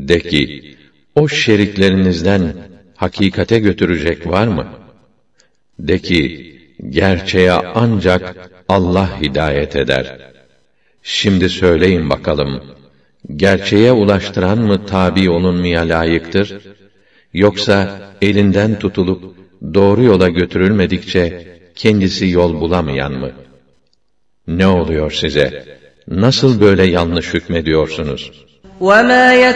De ki, o şeriklerinizden hakikate götürecek var mı? De ki, gerçeğe ancak Allah hidayet eder. Şimdi söyleyin bakalım, gerçeğe ulaştıran mı tabi olunmaya layıktır? Yoksa elinden tutulup doğru yola götürülmedikçe kendisi yol bulamayan mı? Ne oluyor size? Nasıl böyle yanlış hükmediyorsunuz? وَمَا